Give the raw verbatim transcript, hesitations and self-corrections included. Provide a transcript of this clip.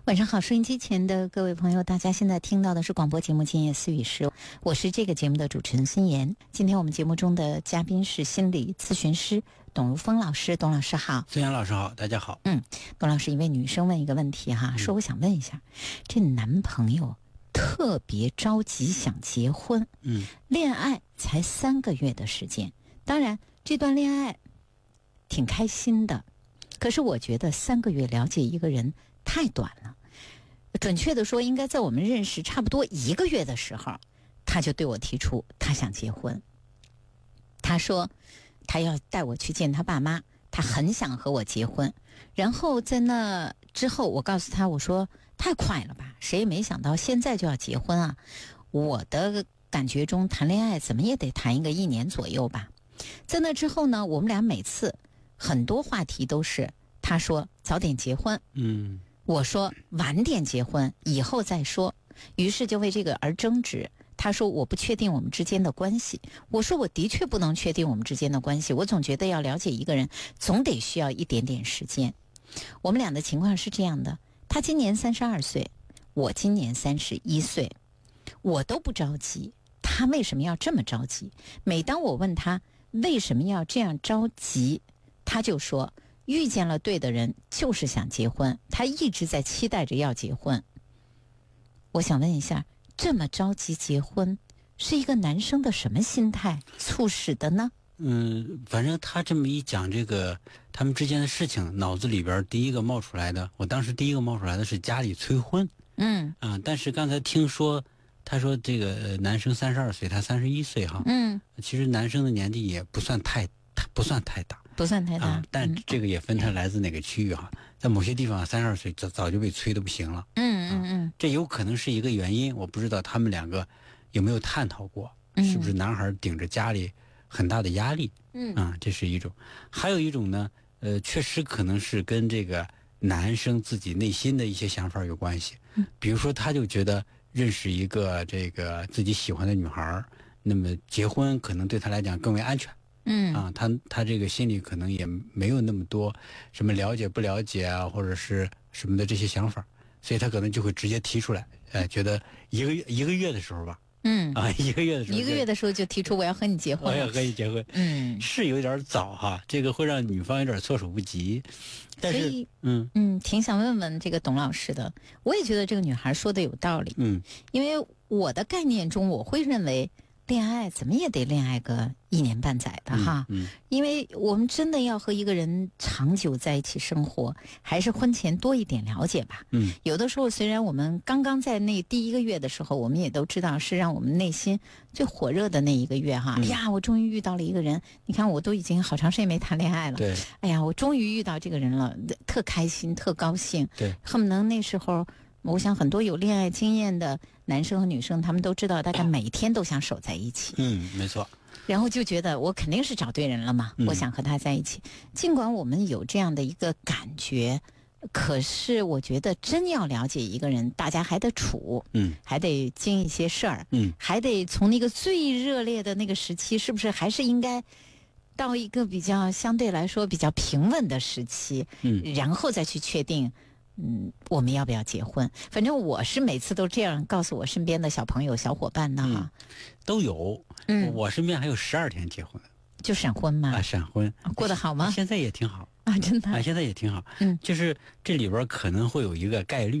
晚上好，收音机前的各位朋友，大家现在听到的是广播节目《今夜思语时》，我是这个节目的主持人孙岩。今天我们节目中的嘉宾是心理咨询师董如风老师，董老师好。 孙杨老师好，大家好。 嗯，董老师，一位女生问一个问题哈，说我想问一下，这男朋友特别着急想结婚， 嗯， 恋爱才三个月的时间，当然这段恋爱挺开心的，可是我觉得三个月了解一个人太短了。准确的说，应该在我们认识差不多一个月的时候，他就对我提出他想结婚。他说他要带我去见他爸妈，他很想和我结婚。然后在那之后，我告诉他，我说太快了吧，谁也没想到现在就要结婚啊。我的感觉中谈恋爱怎么也得谈一个一年左右吧。在那之后呢，我们俩每次很多话题都是他说早点结婚， 嗯， 我说晚点结婚，以后再说。于是就为这个而争执。他说我不确定我们之间的关系，我说我的确不能确定我们之间的关系，我总觉得要了解一个人总得需要一点点时间。我们俩的情况是这样的，他今年三十二岁，我今年三十一岁，我都不着急，他为什么要这么着急？每当我问他为什么要这样着急，他就说遇见了对的人就是想结婚，他一直在期待着要结婚。我想问一下，这么着急结婚是一个男生的什么心态促使的呢？ 嗯，反正他这么一讲这个他们之间的事情，脑子里边第一个冒出来的，我当时第一个冒出来的是家里催婚。 嗯啊，但是刚才听说他说这个男生三十二岁，他三十一岁哈。 嗯， 其实男生的年纪也不算太不算太大， 不算太大， 啊，但这个也分他来自哪个区域哈。在某些地方三十二岁早早就被催得不行了。 嗯嗯嗯， 这有可能是一个原因，我不知道他们两个有没有探讨过，是不是男孩顶着家里很大的压力？ 嗯啊，这是一种。还有一种呢，呃，确实可能是跟这个男生自己内心的一些想法有关系。比如说，他就觉得认识一个这个自己喜欢的女孩，那么结婚可能对他来讲更为安全。 嗯啊，他他这个心里可能也没有那么多什么了解不了解啊，或者是什么的这些想法，所以他可能就会直接提出来，哎，觉得一个月一个月的时候吧， 嗯啊，一个月的时候， 一个月的时候就提出我要和你结婚， 我要和你结婚， 嗯， 是有点早哈，这个会让女方有点措手不及，但是所以嗯嗯，挺想问问这个董老师的。我也觉得这个女孩说的有道理， 嗯因为我的概念中，我会认为恋爱怎么也得恋爱个一年半载的哈， 嗯因为我们真的要和一个人长久在一起生活，还是婚前多一点了解吧。 嗯有的时候虽然我们刚刚在那第一个月的时候，我们也都知道是让我们内心最火热的那一个月哈。 嗯哎呀，我终于遇到了一个人，你看我都已经好长时间没谈恋爱了。 对哎呀，我终于遇到这个人了，特开心，特高兴。 对， 恨不能那时候，我想很多有恋爱经验的男生和女生，他们都知道，大概每天都想守在一起。 嗯，没错， 然后就觉得我肯定是找对人了嘛， 嗯我想和他在一起。尽管我们有这样的一个感觉，可是我觉得真要了解一个人，大家还得处， 嗯还得经一些事儿， 嗯还得从那个最热烈的那个时期，是不是还是应该到一个比较相对来说比较平稳的时期， 嗯然后再去确定。嗯，我们要不要结婚？反正我是每次都这样告诉我身边的小朋友、小伙伴的哈。 都有。 嗯， 我身边还有十二天结婚的就闪婚嘛， 啊，闪婚过得好吗？ 现在也挺好啊，真的啊，现在也挺好。 嗯， 就是这里边可能会有一个概率。